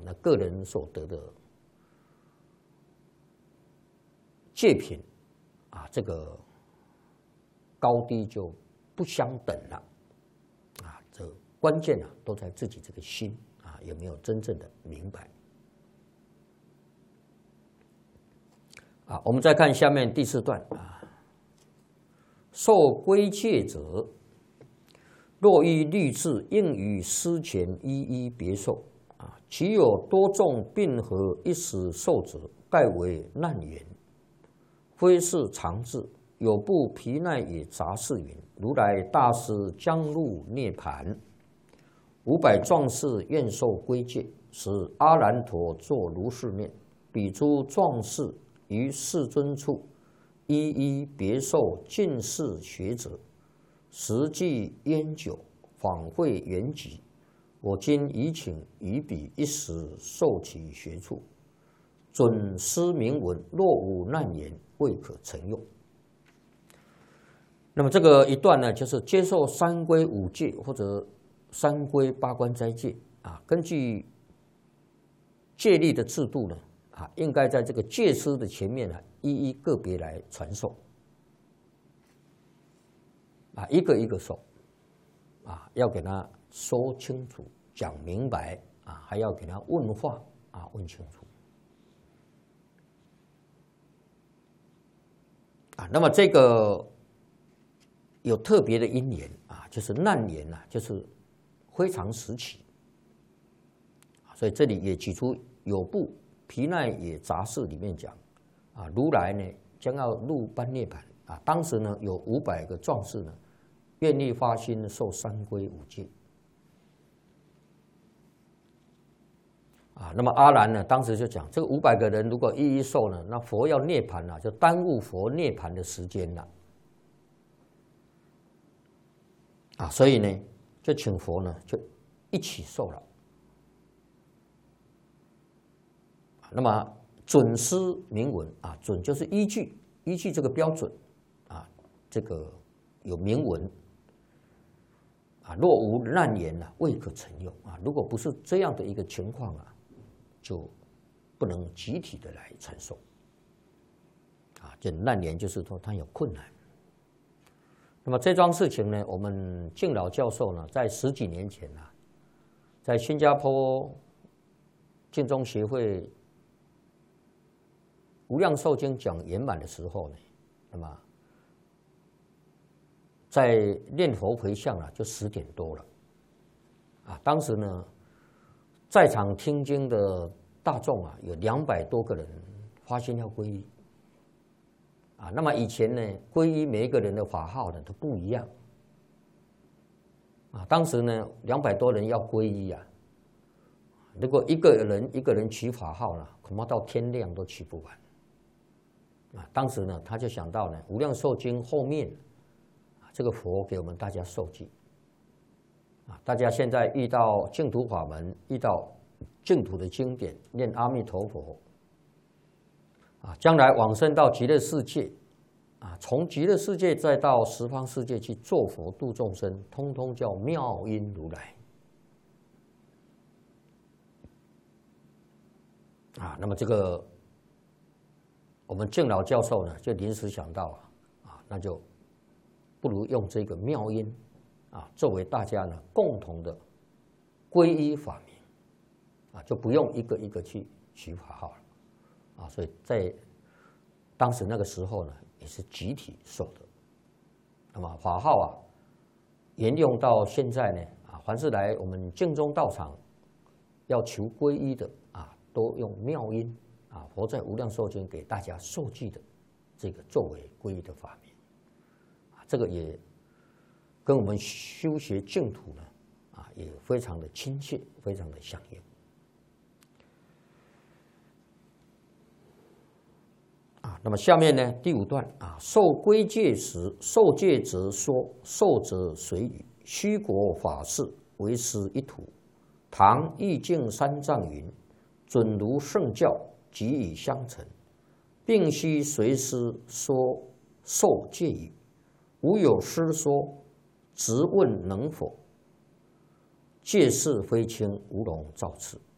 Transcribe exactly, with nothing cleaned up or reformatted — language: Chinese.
那个人所得的戒品啊，这个高低就不相等了啊。这关键啊，都在自己这个心啊，有没有真正的明白啊？我们再看下面第四段啊，受规戒者，若依律制应于师前一一别受啊，其有多众并合一时受者，盖为难言，非是常智。有部皮奈也杂事云：如来大师将入涅盘，五百壮士愿受规戒，使阿难陀作如是念：彼诸壮士于世尊处，一一别受尽是学者，实际烟酒，访会原籍。我今已请于彼一时受其学处，准师明文，若无难言，未可成用。那么这个一段呢，就是接受三规五戒或者三规八关斋戒啊，根据戒律的制度呢，啊，应该在这个戒师的前面呢，一一个别来传授，啊，一个一个授，啊，要给他说清楚、讲明白啊，还要给他问话啊，问清楚。啊，那么这个有特别的因缘啊，就是难言呐、啊，就是非常时期。所以这里也举出有部皮奈也杂事里面讲啊，如来呢将要入般涅槃啊，当时呢有五百个壮士呢愿意发心受三规五戒啊。那么阿难呢，当时就讲，这个五百个人如果一一受呢，那佛要涅槃了，就耽误佛涅槃的时间了啊。所以呢，就请佛呢就一起受了。那么准师明文啊，准就是依据依据这个标准啊，这个有明文啊，若无难言啊，未可成用啊。如果不是这样的一个情况啊，就不能集体的来传授啊。这难言就是说他有困难。那么这桩事情呢，我们敬老教授呢，在十几年前啊，在新加坡净宗协会无量寿经讲圆满的时候呢，那么在念佛回向啊，就十点多了啊。当时呢，在场听经的大众啊，有两百多个人发心要皈依啊。那么以前呢，皈依每一个人的法号呢都不一样啊。当时呢，两百多人要皈依啊，如果一个人一个人取法号呢，恐怕到天亮都取不完。啊，当时呢，他就想到呢，《无量寿经》后面，啊，这个佛给我们大家受记，啊，大家现在遇到净土法门，遇到净土的经典，念阿弥陀佛，啊，将来往生到极乐世界，啊，从极乐世界再到十方世界去做佛度众生，通通叫妙音如来，啊，那么这个。我们敬老教授呢，就临时想到啊，啊，那就不如用这个妙音啊，作为大家呢共同的皈依法名啊，就不用一个一个去取法号了啊。所以在当时那个时候呢，也是集体受的。那么法号啊，沿用到现在呢啊，凡是来我们净宗道场要求皈依的啊，都用妙音。啊，佛在无量寿经给大家受记的这个作为皈依的法名，啊，这个也跟我们修学净土呢，啊，也非常的亲切，非常的相应。啊，那么下面呢第五段啊，受规戒时，受戒则说，受则随语。虚国法事为师一途，唐义净三藏云：准如圣教。即以相成，并须随师说受戒语。无有师说，直问能否？戒事非轻，无容造次。